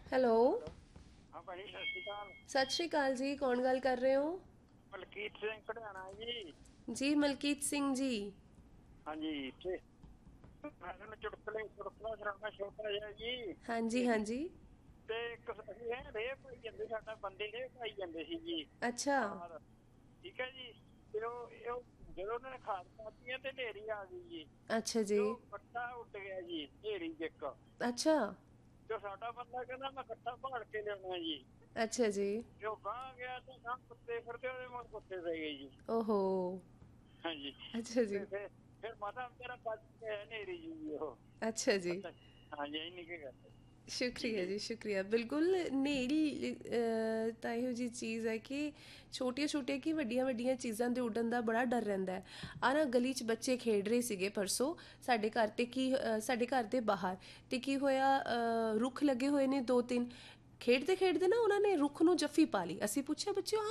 Hello. Hello. ਹਾਂ ਭਾਜੀ, ਸਤਿ ਸ਼੍ਰੀ ਅਕਾਲ। ਸਤਿ ਸ਼੍ਰੀ ਅਕਾਲ ਜੀ, ਕੌਣ ਗੱਲ ਕਰ ਰਹੇ ਹੋ? ਮਲਕੀਤ ਸਿੰਘ ਕਢਿਆਣਾ ਜੀ। ਜੀ ਮਲਕੀਤ ਸਿੰਘ ਜੀ। ਹਾਂਜੀ, ਤੇ ਮੈਂ ਤੁਹਾਨੂੰ ਚੁਟਕਲਾ ਸੁਣਾਉਣਾ ਛੋਟਾ ਜਿਹਾ ਜੀ। ਹਾਂਜੀ ਹਾਂਜੀ। ਤੇ ਇੱਕ ਅਸੀਂ ਰੇਹ ਪਾਈ ਜਾਂਦੇ, ਸਾਡਾ ਬੰਦੇ ਰੇਹ ਪਾਈ ਜਾਂਦੇ ਸੀ ਜੀ। ਅੱਛਾ ਖਾਦ, ਠੀਕ ਹੈ ਜੀ। ਤੇ ਉਹ ਜਦੋਂ ਉਹਨਾਂ ਨੇ ਖਾਦ ਪਾਤੀ ਤੇ ਹਨੇਰੀ ਆ ਗਈ ਜੀ। ਅੱਛਾ ਤੇ ਜੀ। ਉਹ ਕੱਟਾ ਉੱਡ ਗਿਆ ਜੀ ਹਨੇਰੀ ਚ ਇੱਕ। ਅੱਛਾ ਤੇ ਸਾਡਾ ਬੰਦਾ ਕਹਿੰਦਾ ਮੈਂ ਕੱਟਾ ਭਾਲ ਕੇ ਲਿਆਉਣਾ ਜੀ। ਅੱਛਾ ਜੀ। ਜੋ ਗਾਂ ਗਿਆ ਤੇ ਗਾਂ ਕੁੱਤੇ ਫਿਰਦੇ, ਉਹਦੇ ਮਨ ਕੁੱਤੇ ਪੈ ਗਏ ਜੀ। ਓਹੋ। ਹਾਂਜੀ। ਅੱਛਾ ਜੀ। ਤੇ ਫਿਰ ਮਾਤਾ ਮੇਰਾ ਬਚ ਗਿਆ ਹਨੇਰੀ ਜੀ ਉਹ। ਅੱਛਾ ਜੀ। ਅੱਛਾ। ਹਾਂਜੀ, ਇੰਨੀ ਕੀ ਗੱਲ ਹੈ। ਠੀਕ ਸ਼ੁਕਰੀਆ ਹੈ ਜੀ, ਸ਼ੁਕਰੀਆ। ਬਿਲਕੁਲ ਹਨੇਰੀ ਤਾਂ ਇਹੋ ਜਿਹੀ ਚੀਜ਼ ਹੈ ਕਿ ਛੋਟੀਆਂ ਛੋਟੀਆਂ ਕਿ ਵੱਡੀਆਂ ਵੱਡੀਆਂ ਚੀਜ਼ਾਂ ਦੇ ਉੱਡਣ ਦਾ ਬੜਾ ਡਰ ਰਹਿੰਦਾ ਹੈ। ਆਹ ਨਾ ਗਲੀ 'ਚ ਬੱਚੇ ਖੇਡ ਰਹੇ ਸੀਗੇ ਪਰਸੋਂ ਸਾਡੇ ਘਰ, ਤੇ ਕੀ ਸਾਡੇ ਘਰ ਦੇ ਬਾਹਰ, ਤੇ ਕੀ ਹੋਇਆ, ਰੁੱਖ ਲੱਗੇ ਹੋਏ ਨੇ ਦੋ ਤਿੰਨ, ਖੇਡਦੇ ਖੇਡਦੇ ਨਾ ਉਹਨਾਂ ਨੇ ਰੁੱਖ ਨੂੰ ਜੱਫੀ ਪਾ ਲਈ। ਅਸੀਂ ਪੁੱਛਿਆ ਬੱਚਿਓ